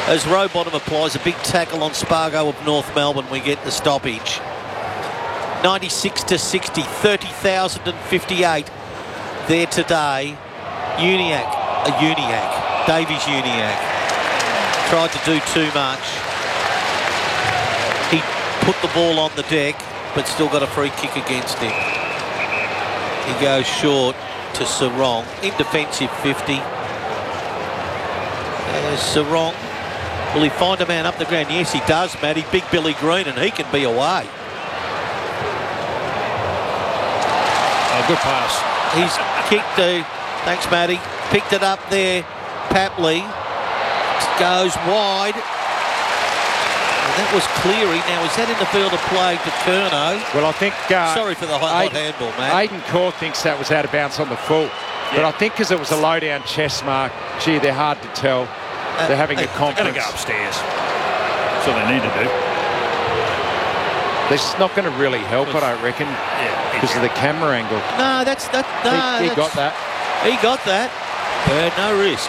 as Rowbottom applies a big tackle on Spargo of North Melbourne. We get the stoppage. 96-60, 30,058 there today. Davies Uniac tried to do too much. He put the ball on the deck, but still got a free kick against him. He goes short to Sarong. In defensive 50. There's Sarong. Will he find a man up the ground? Yes, he does, Matty. Big Billy Green, and he can be away. Oh, good pass. He's kicked thanks, Matty. Picked it up there. Papley goes wide. And that was Cleary. Now, is that in the field of play to Curnow? Well, I think... Sorry for the hot handball, Matt. Aidan Core thinks that was out of bounds on the full. Yeah. But I think because it was a low-down chest mark, gee, they're hard to tell. They're having a conference. They're going to go upstairs. That's all they need to do. This is not going to really help, I don't reckon, because of the camera angle. No, he got that. He got that. No risk.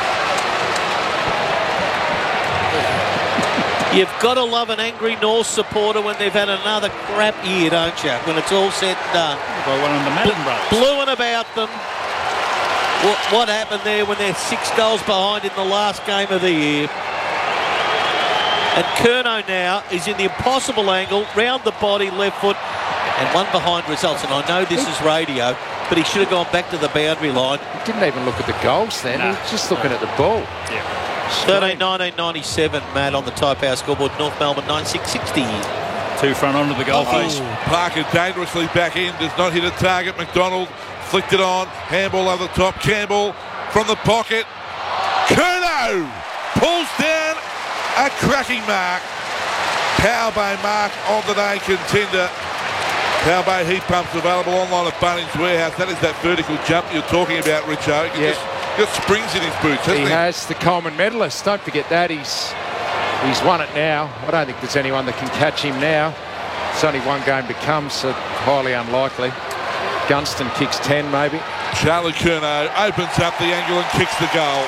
You've got to love an angry North supporter when they've had another crap year, don't you? When it's all said and done. By one of the Madden brothers. Blueing about them. What happened there when they're 6 goals behind in the last game of the year? And Curnow now is in the impossible angle, round the body, left foot, and one behind results. And I know this is radio, but he should have gone back to the boundary line. He didn't even look at the goals then. He was just looking at the ball. Yeah. 13-19-97, Matt, on the Type House scoreboard. North Melbourne 96-60. Two front onto the goal face. Parker dangerously back in, does not hit a target. McDonald flicked it on. Handball over the top. Campbell from the pocket. Curnow pulls down a cracking mark. Cow Bay mark on the day contender. Cow Bay heat pumps available online at Bunnings Warehouse. That is that vertical jump you're talking about, Richo. He's got springs in his boots, hasn't he? He has, the Coleman medalist. Don't forget that. He's won it now. I don't think there's anyone that can catch him now. It's only one game to come, so highly unlikely. Gunston kicks 10, maybe. Charlie Curnow opens up the angle and kicks the goal.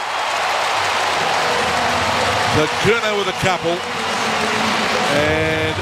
So Curnow with a couple. And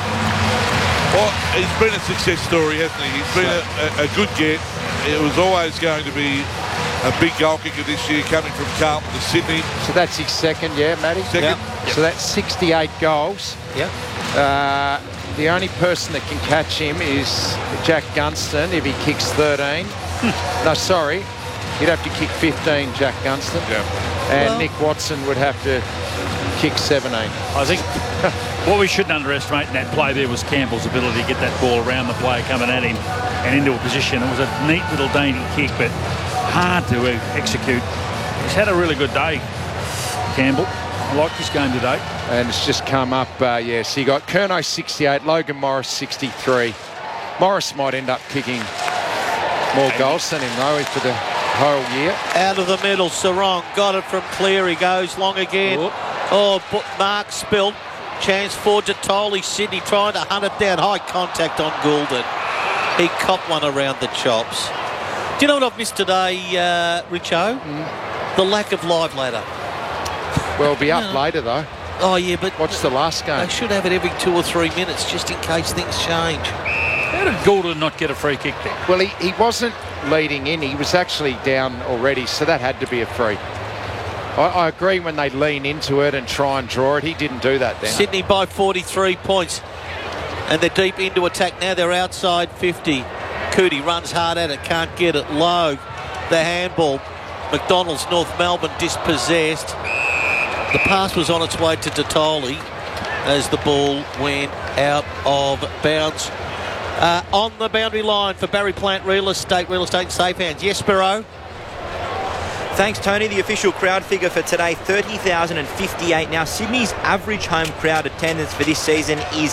he's been a success story, hasn't he? He's been a good get. It was always going to be a big goal kicker this year coming from Carlton to Sydney. So that's his second, yeah, Matty? Second. Yep. So that's 68 goals. Yeah. The only person that can catch him is Jack Gunston if he kicks 13. No, sorry. He'd have to kick 15, Jack Gunston. Yeah. And Nick Watson would have to kick 17. I think what we shouldn't underestimate in that play there was Campbell's ability to get that ball around the player coming at him and into a position. It was a neat little dainty kick, but hard to execute. He's had a really good day, Campbell. I like his game today. And it's just come up, so you got Curnow 68, Logan Morris 63. Morris might end up kicking more goals than him, though, for the whole year. Out of the middle, Sarong got it from Cleary, goes long again. Mark spilled. Chance for Jatoli. Sydney trying to hunt it down. High contact on Goulden. He copped one around the chops. Do you know what I've missed today, Richo? The lack of live ladder. Well, it'll be up later, though. Oh, yeah, but... What's the last game? They should have it every 2 or 3 minutes just in case things change. How did Goulden not get a free kick there? Well, he wasn't leading in. He was actually down already, so that had to be a free. I agree when they lean into it and try and draw it. He didn't do that then. Sydney by 43 points. And they're deep into attack now. They're outside 50. Cootie runs hard at it, can't get it. Low, the handball. McDonald's, North Melbourne dispossessed. The pass was on its way to Totoli as the ball went out of bounds. On the boundary line for Barry Plant Real Estate in safe hands. Yes, Spiro? Thanks, Tony. The official crowd figure for today, 30,058. Now, Sydney's average home crowd attendance for this season is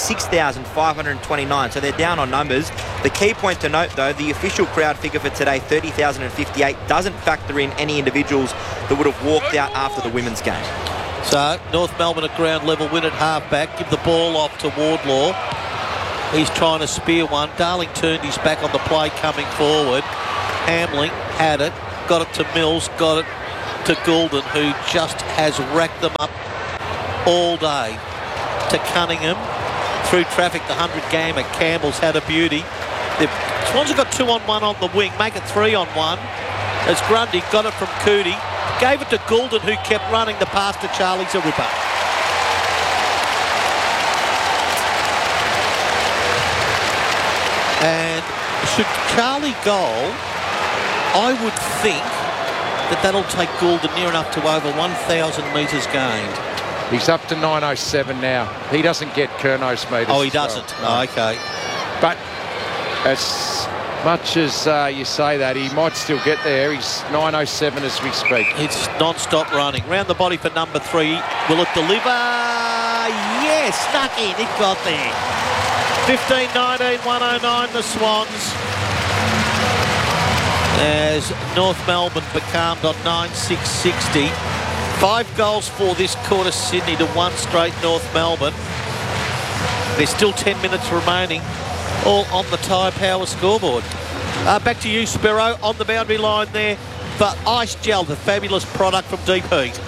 36,529, so they're down on numbers. The key point to note, though, the official crowd figure for today, 30,058, doesn't factor in any individuals that would have walked out after the women's game. So, North Melbourne at ground level, win at half-back, give the ball off to Wardlaw. He's trying to spear one. Darling turned his back on the play coming forward. Hamling had it. Got it to Mills, got it to Goulden, who just has racked them up all day to Cunningham. Through traffic, the 100 gamer Campbell's had a beauty. The Swans have got 2-on-1 on the wing, make it 3-on-1. As Grundy got it from Cootie, gave it to Goulden, who kept running the pass to Charlie's a ripper. And should Charlie goal, I would think that'll take Goulden near enough to over 1,000 metres gained. He's up to 907 now. He doesn't get Curno's metres. Oh, he doesn't? Well. Oh, okay. But as much as you say that, he might still get there. He's 907 as we speak. It's non-stop running. Round the body for number 3. Will it deliver? Yes, snuck in. It got there. 15-19, 109 the Swans. As North Melbourne becalmed on 9-6-60. 5 goals for this quarter, Sydney to 1 straight North Melbourne. There's still 10 minutes remaining, all on the Tyre Power scoreboard. Back to you, Spiro, on the boundary line there for Ice Gel, the fabulous product from Deep Heat.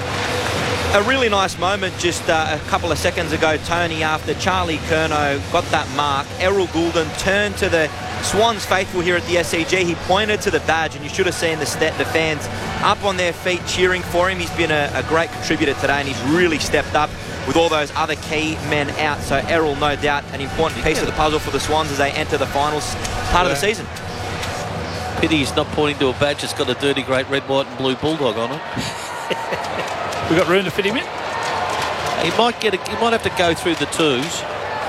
A really nice moment just a couple of seconds ago, Tony, after Charlie Curnow got that mark. Errol Goulden turned to the Swans faithful here at the SCG. He pointed to the badge, and you should have seen the fans up on their feet cheering for him. He's been a great contributor today, and he's really stepped up with all those other key men out. So Errol, no doubt, an important piece of the puzzle for the Swans as they enter the finals part of the season. Pity he's not pointing to a badge that's got a dirty, great red, white and blue bulldog on it. We got room to fit him in? He might have to go through the twos.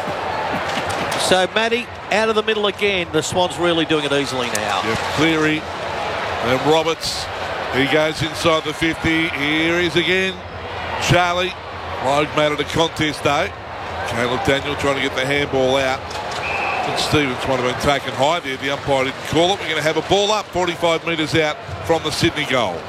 So Matty out of the middle again. The Swans really doing it easily now. Yep, Cleary and Roberts. He goes inside the 50. Here he is again. Charlie. Logue made it a contest though. Caleb Daniel trying to get the handball out. And Stevens might have been taken high there. The umpire didn't call it. We're going to have a ball up 45 metres out from the Sydney goal.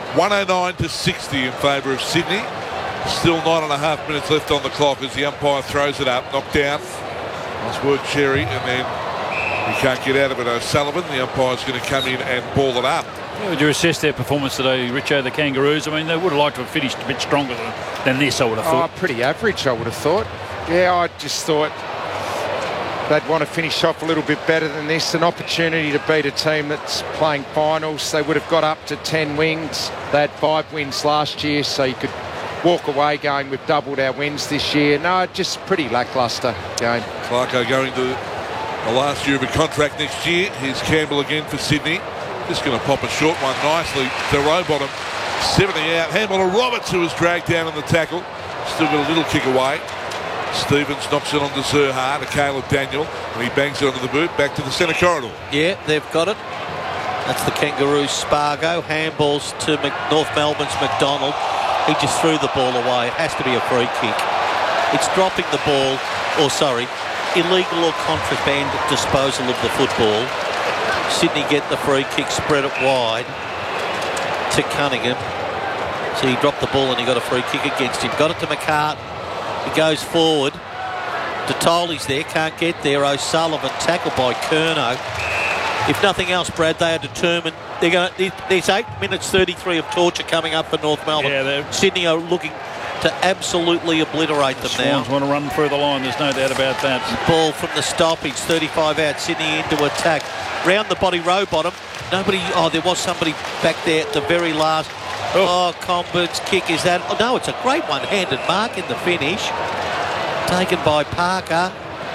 109-60 in favour of Sydney. Still 9.5 minutes left on the clock as the umpire throws it up. Knocked down. Nice work, Cherry, and then he can't get out of it. O'Sullivan, the umpire's going to come in and ball it up. How would you assess their performance today, Richo, the Kangaroos? I mean, they would have liked to have finished a bit stronger than this, I would have thought. Oh, pretty average, I would have thought. Yeah, I just thought they'd want to finish off a little bit better than this. An opportunity to beat a team that's playing finals. They would have got up to 10 wins. They had 5 wins last year, so you could walk away going, we've doubled our wins this year. No, just pretty lacklustre game. Clarko going to the last year of a contract next year. Here's Campbell again for Sydney. Just going to pop a short one nicely to Rowbottom. 70 out. Handball to Roberts, who was dragged down in the tackle. Still got a little kick away. Stevens knocks it onto Zerha to Caleb Daniel, and he bangs it onto the boot back to the centre corridor. Yeah, they've got it. That's the Kangaroos Spargo. Handballs to North Melbourne's McDonald. He just threw the ball away. It has to be a free kick. It's dropping the ball, illegal or contraband disposal of the football. Sydney get the free kick, spread it wide to Cunningham. So he dropped the ball and he got a free kick against him. Got it to McCartan. He goes forward. Detoli's there, can't get there. O'Sullivan tackled by Curnow. If nothing else, Brad, they are determined. They're going. There's 8 minutes 33 of torture coming up for North Melbourne. Yeah, Sydney are looking to absolutely obliterate them now. Swans want to run through the line, there's no doubt about that. Ball from the stoppage, 35 out, Sydney into attack. Round the body, Rowbottom. Nobody, there was somebody back there at the very last. Combert's kick is that. Oh, no, it's a great one-handed mark in the finish. Taken by Parker.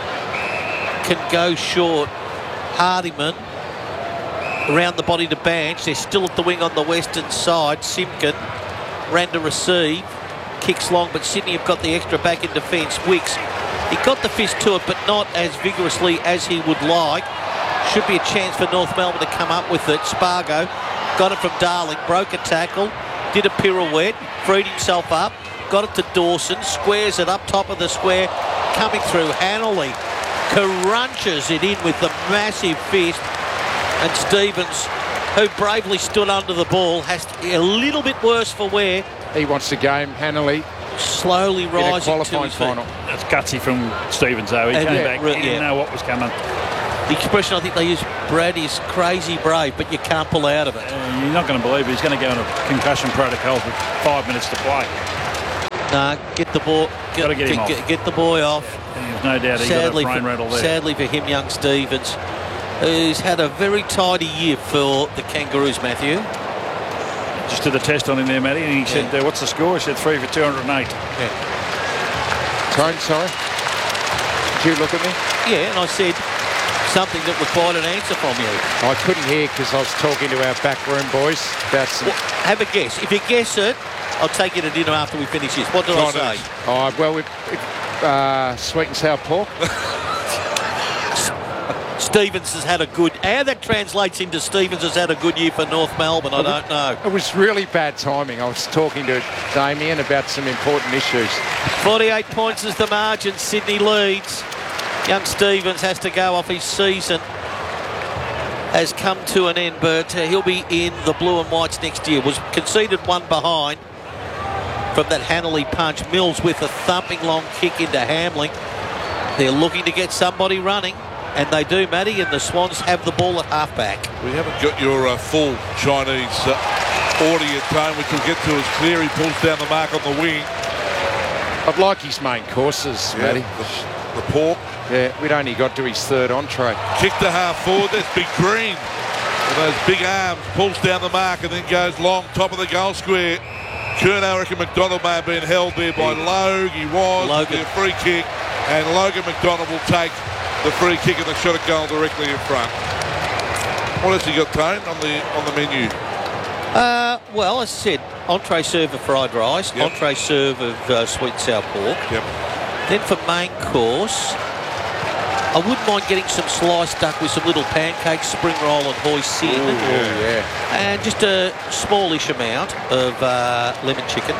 Can go short. Hardiman. Around the body to Banch. They're still at the wing on the western side. Simpkin ran to receive. Kicks long, but Sydney have got the extra back in defence. Wicks, he got the fist to it, but not as vigorously as he would like. Should be a chance for North Melbourne to come up with it. Spargo got it from Darling, broke a tackle, did a pirouette, freed himself up, got it to Dawson, squares it up top of the square, coming through. Hanley crunches it in with the massive fist, and Stevens, who bravely stood under the ball, has to be a little bit worse for wear. He wants the game. Hanley slowly rising in a to qualifying his feet. final. That's gutsy from Stevens, though. He came back. He didn't know what was coming. The expression I think they use, Brad, is crazy brave, but you can't pull out of it. You're not going to believe it. He's going to go in a concussion protocol for 5 minutes to play. Nah, get the ball. Gotta get him off. Get the boy off. And there's no doubt he got a brain rattle there. Sadly for him, young Stevens, who's had a very tidy year for the Kangaroos, Matthew. Just did the test on him there, Matty, and he said, what's the score? He said 3 for 208. Yeah. Tone, sorry. Did you look at me? Yeah, and I said something that required an answer from you. I couldn't hear because I was talking to our backroom boys about some... Well, have a guess. If you guess it, I'll take you to dinner after we finish this. What did I say? Oh, well, sweet and sour pork. Stevens has had a good... How that translates into Stevens has had a good year for North Melbourne, I don't know. It was really bad timing. I was talking to Damien about some important issues. 48 points is the margin. Sydney leads. Young Stevens has to go off. His season has come to an end, but he'll be in the blue and whites next year. Was conceded one behind from that Hanley punch. Mills with a thumping long kick into Hamling. They're looking to get somebody running, and they do, Matty, and the Swans have the ball at halfback. We haven't got your full Chinese audio tone, which we'll get to as Cleary pulls down the mark on the wing. I'd like his main courses, Matty. The pork. Yeah, we'd only got to his third entree. Kick to half forward. That's Big Green. With those big arms, pulls down the mark and then goes long, top of the goal square. Curnow, I reckon McDonald may have been held there by Logue. He was. Logan. A free kick, and Logan McDonald will take the free kick and the shot at goal directly in front. What else you got, Tone, on the menu? Well, as I said, entree serve of fried rice, entree serve of sweet and sour pork. Yep. Then for main course, I wouldn't mind getting some sliced duck with some little pancakes, spring roll and hoisin. Oh, yeah. And just a smallish amount of lemon chicken.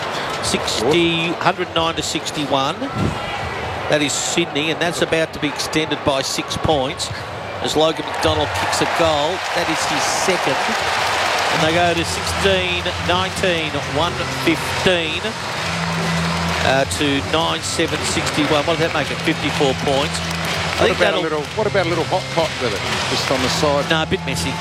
109 to 61. That is Sydney, and that's about to be extended by 6 points as Logan McDonald kicks a goal. That is his second. And they go to 16, 19, 115 to 9, 7, 61. What does that make it? 54 points. What about a little hot pot with it, just on the side? No, a bit messy,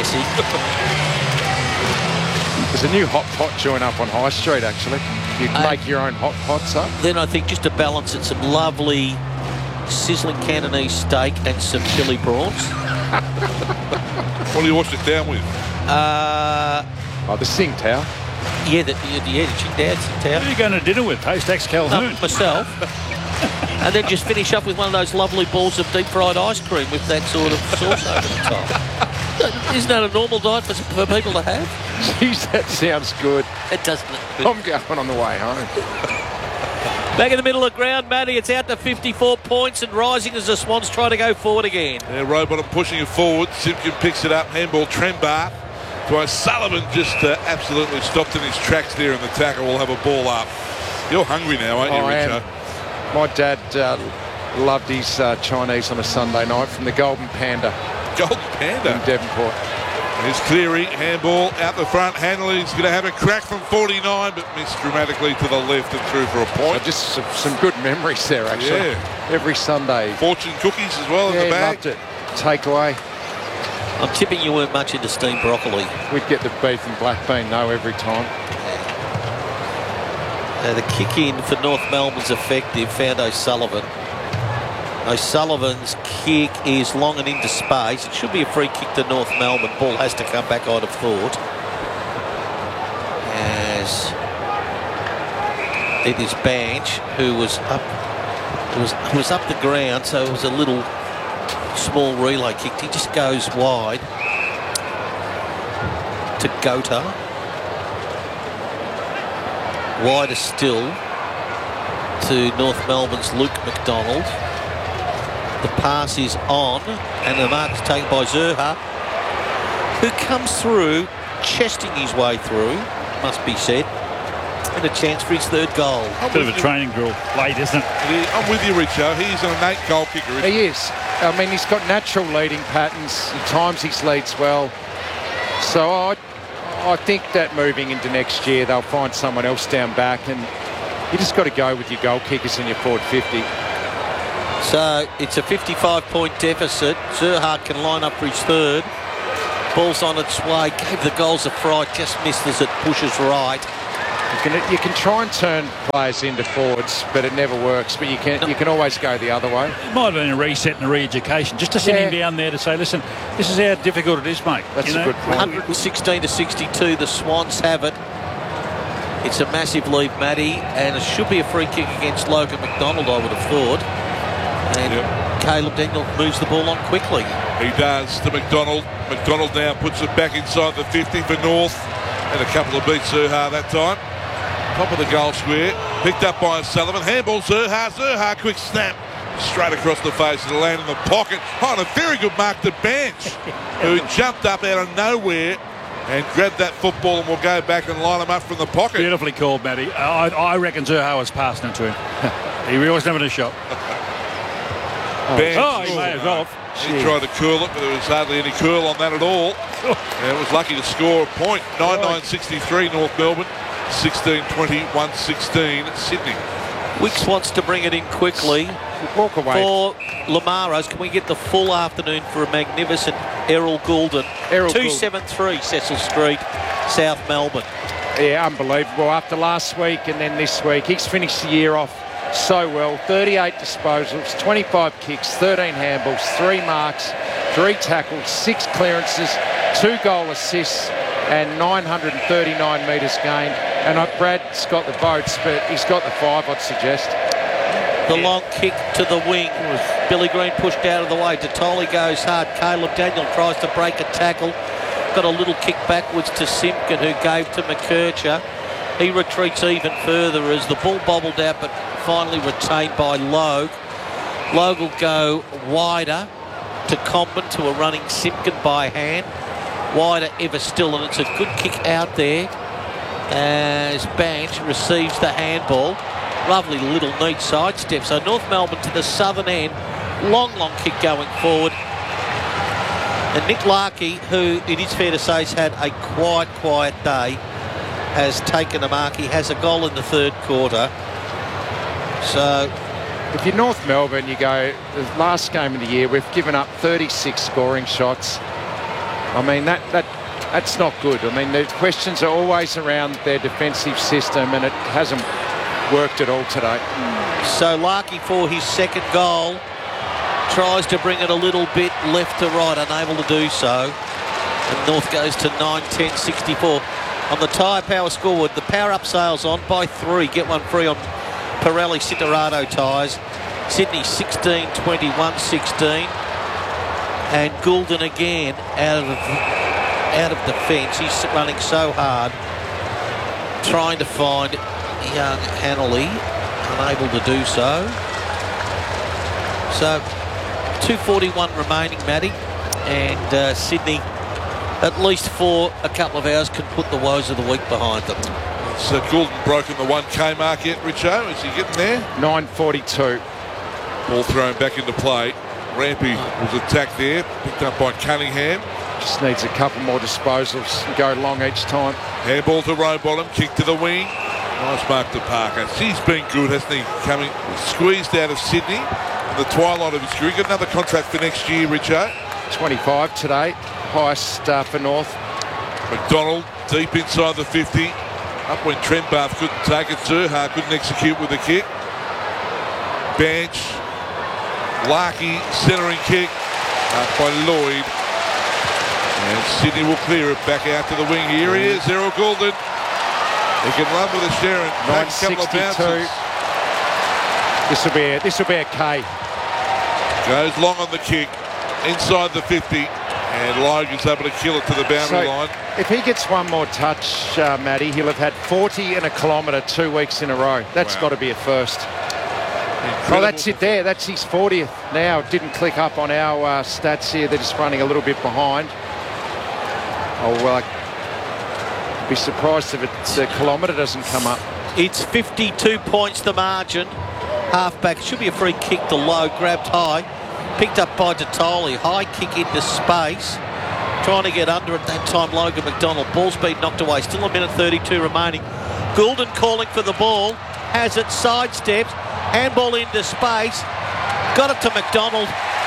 There's a new hot pot joint up on High Street, actually. You can make your own hot pots up. Then I think just to balance it, some lovely sizzling Cantonese steak and some chili prawns. What do you wash it down with? The Sing Tao. Yeah, the Qingdao Sing Who are you going to dinner with? Post-Ex Calhoun. myself. And then just finish up with one of those lovely balls of deep fried ice cream with that sort of sauce over the top. Isn't that a normal diet for people to have? Jeez, that sounds good. It doesn't. I'm going on the way home. Back in the middle of the ground, Matty. It's out to 54 points and rising as the Swans try to go forward again. Yeah, Rowbottom pushing it forward. Simpkin picks it up. Handball Trembar. To O'Sullivan just absolutely stopped in his tracks there, and the tackle will have a ball up. You're hungry now, aren't you, Richo? My dad loved his Chinese on a Sunday night from the Golden Panda. Golden Panda? In Devonport. Here's Cleary, handball out the front. Hanley's going to have a crack from 49, but missed dramatically to the left and through for a point. So just some good memories there, actually. Yeah. Every Sunday. Fortune cookies as well in the bag. Loved it. Takeaway. I'm tipping you weren't much into steamed broccoli. We'd get the beef and black bean, every time. The kick in for North Melbourne's effective, found O'Sullivan. O'Sullivan's kick is long and into space. It should be a free kick to North Melbourne. Ball has to come back, I'd have thought. As it is Banch, who was up the ground, so it was a little small relay kick. He just goes wide to Gota. Wider still to North Melbourne's Luke McDonald. The pass is on, and the mark is taken by Zerha, who comes through, chesting his way through, must be said, and a chance for his third goal. Bit of a training drill late, isn't it? I'm with you, Richo. He's an innate goal kicker, isn't he? He is. I mean, he's got natural leading patterns. At times he leads well. So I think that moving into next year, they'll find someone else down back, and you just got to go with your goal kickers in your forward 50. So it's a 55-point deficit. Zerha can line up for his third. Ball's on its way. Gave the goals a fright. Just missed as it pushes right. You can try and turn players into forwards, but it never works. But you can always go the other way. It might have been a reset and a re-education, just to send him down there to say, listen, this is how difficult it is, mate. That's a good point. 116 to 62, the Swans have it. It's a massive lead, Matty, and it should be a free kick against Logan McDonald, I would have thought. And Caleb Daniel moves the ball on quickly. He does to McDonald. McDonald now puts it back inside the 50 for North. And a couple of beats Zurhaar that time. Top of the goal square. Picked up by Sullivan. Handball Zurhaar. Zurhaar, quick snap. Straight across the face of the land in the pocket. Oh, and a very good mark to Bench, who jumped up out of nowhere and grabbed that football and will go back and line him up from the pocket. Beautifully called, Matty. I reckon Zurhaar was passing it to him. He was having a shot. Bench. He may have got off. He tried to curl it, but there was hardly any curl on that at all. And it was lucky to score a point. 9-9-63 North Melbourne. 16-20, 1-16 Sydney. Wicks wants to bring it in quickly. Walk away. For Lamaros, can we get the full afternoon for a magnificent Errol Goulden? 273 Cecil Street, South Melbourne. Yeah, unbelievable. After last week and then this week, he's finished the year off so well. 38 disposals, 25 kicks, 13 handballs, 3 marks, 3 tackles, 6 clearances, 2 goal assists and 939 metres gained. And Brad's got the votes, but he's got the 5, I'd suggest. The long kick to the wing. Billy Green pushed out of the way. Detoli goes hard. Caleb Daniel tries to break a tackle. Got a little kick backwards to Simpkin, who gave to McKercher. He retreats even further as the ball bobbled out, but finally retained by Logue. Logue will go wider to Comben, to a running Simpkin by hand. Wider ever still, and it's a good kick out there as Banch receives the handball. Lovely little neat sidestep. So North Melbourne to the southern end. Long kick going forward. And Nick Larkey, who it is fair to say has had a quiet day, has taken a mark. He has a goal in the third quarter. So if you're North Melbourne, you go, the last game of the year, we've given up 36 scoring shots. I mean, that's not good. I mean, the questions are always around their defensive system, and it hasn't worked at all today. So Larkey for his second goal tries to bring it a little bit left to right, unable to do so. And North goes to 9-10-64. On the Tyre Power scoreboard, the power-up sales on by 3. Get one free on Pirelli Citarato tyres. Sydney 16-21-16. And Goulden again out of defence. He's running so hard, trying to find young Hanley, unable to do so. So 2:41 remaining, Matty, and Sydney, at least for a couple of hours, can put the woes of the week behind them. So Goulden broken the 1K mark yet, Richo? Is he getting there? 9:42. Ball thrown back into play. Rampy was attacked there, picked up by Cunningham. Just needs a couple more disposals and go long each time. Handball to Rowbottom, kick to the wing. Nice mark to Parker. He's been good, hasn't he? Coming squeezed out of Sydney in the twilight of his career. Got another contract for next year, Richo. 25 today, highest for North. McDonald deep inside the 50. Up when Trent Bath couldn't take it. Zurhaar couldn't execute with the kick. Bench. Larkey centering kick up by Lloyd. And Sydney will clear it back out to the wing. Here he is, Errol Goulden. He can run with a Sharon. Back a couple of bounces. This will be a K. Goes long on the kick. Inside the 50. And Logan's able to kill it to the boundary line. If he gets one more touch, Matty, he'll have had 40 and a kilometre 2 weeks in a row. That's got to be a first. Incredible. Oh, that's it there. That's his 40th now. It didn't click up on our stats here. They're just running a little bit behind. Oh, well, I'd be surprised if the kilometre doesn't come up. It's 52 points the margin. Halfback. Should be a free kick to Lowe. Grabbed high. Picked up by Detoli. High kick into space. Trying to get under at that time, Logan McDonald. Ball's been knocked away. Still a minute 32 remaining. Goulden calling for the ball. Has it sidestepped. Handball into space. Got it to McDonald.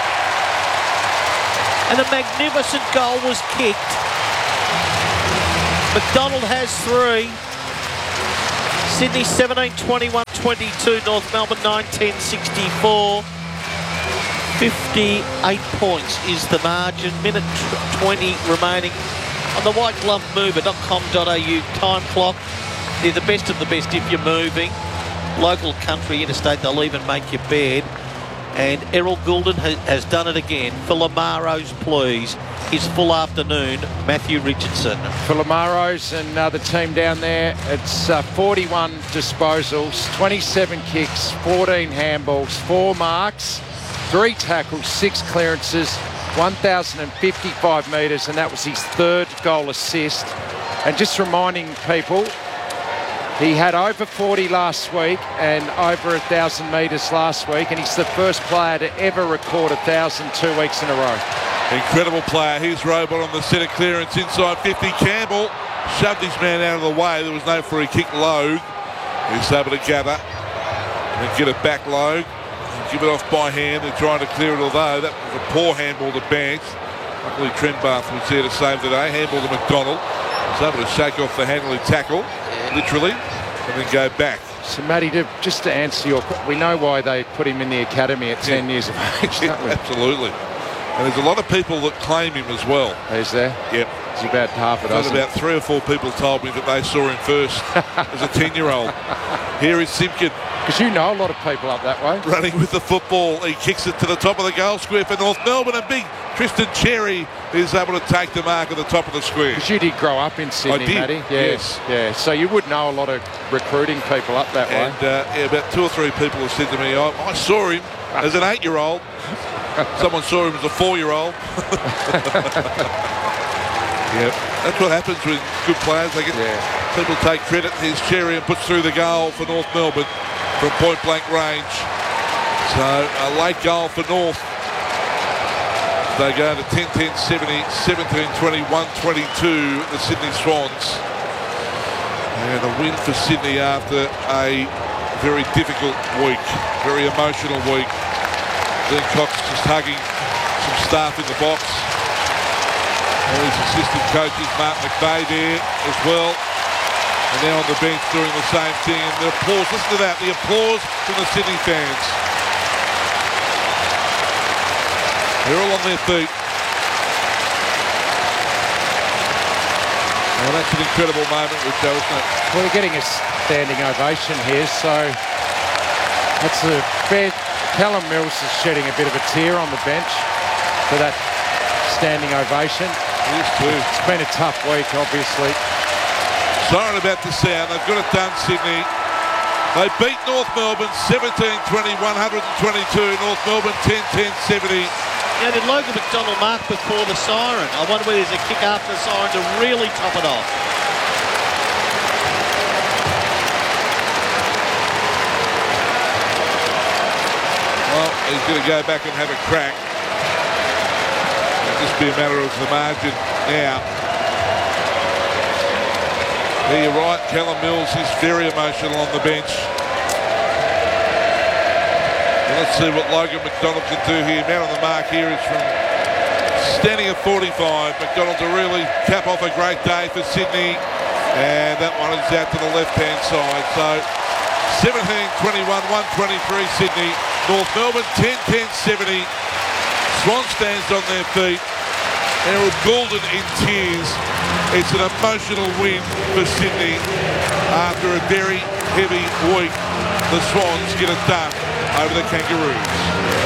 And a magnificent goal was kicked. McDonald has 3. Sydney 17-21-22, North Melbourne 19-64. 58 points is the margin. Minute 20 remaining on the whiteglovemover.com.au time clock. They're the best of the best if you're moving. Local, country, interstate, they'll even make your bed. And Errol Goulden has done it again. For Lamaro's, please. His full afternoon, Matthew Richardson. For Lamaro's and the team down there, it's 41 disposals, 27 kicks, 14 handballs, 4 marks, 3 tackles, 6 clearances, 1,055 metres, and that was his 3rd goal assist. And just reminding people, he had over 40 last week and over 1,000 metres last week, and he's the first player to ever record 1,000 2 weeks in a row. Incredible player. Here's Robot on the centre clearance inside 50. Campbell shoved his man out of the way. There was no free kick. Logue is able to gather and get it back. Logue and give it off by hand. They're trying to clear it, although that was a poor handball to Banks. Luckily Trembath was there to save the day. Handball to McDonald. Was able to shake off the Hanley tackle, literally, and then go back. So, Matty, just to answer your question, we know why they put him in the academy at 10 years of age, don't we? Absolutely. And there's a lot of people that claim him as well. Is there? Yep. It's about half a dozen. About 3 or 4 people told me that they saw him first as a 10-year-old. Here is Simpkin. Because you know a lot of people up that way. Running with the football. He kicks it to the top of the goal square for North Melbourne. And big Tristan Cherry is able to take the mark at the top of the square. Because you did grow up in Sydney, I did, Matty. yes. Yeah, so you would know a lot of recruiting people up that way. And about 2 or 3 people have said to me, I saw him as an 8-year-old. Someone saw him as a 4-year-old. Yep. That's what happens with good players. They get people take credit. Here's Cherry and puts through the goal for North Melbourne from point-blank range. So a late goal for North. They go to 10-10-70, 17-21-22, the Sydney Swans. And a win for Sydney after a very difficult week, very emotional week. Glenn Cox just hugging some staff in the box. All his assistant coaches, Mark McVeigh there as well. And now on the bench doing the same thing. And the applause, listen to that, the applause from the Sydney fans. They're all on their feet. Well, that's an incredible moment, Richo, isn't it? Well, we're getting a standing ovation here, so that's a fair... Callum Mills is shedding a bit of a tear on the bench for that standing ovation. He is too. It's been a tough week, obviously. Sorry about the sound. They've got it done, Sydney. They beat North Melbourne 17-20, 122. North Melbourne 10-10-70. Now, did Logan McDonald mark before the siren? I wonder whether there's a kick after the siren to really top it off. Well, he's going to go back and have a crack. It'll just be a matter of the margin now. Yeah, you're right. Callum Mills is very emotional on the bench. Well, let's see what Logan McDonald can do here. Man on the mark here is from standing at 45. McDonald to really cap off a great day for Sydney. And that one is out to the left-hand side. So 17-21, 123 Sydney. North Melbourne 10-10-70. Swan stands on their feet. Errol Goulden in tears. It's an emotional win for Sydney after a very heavy week. The Swans get it done over the Kangaroos.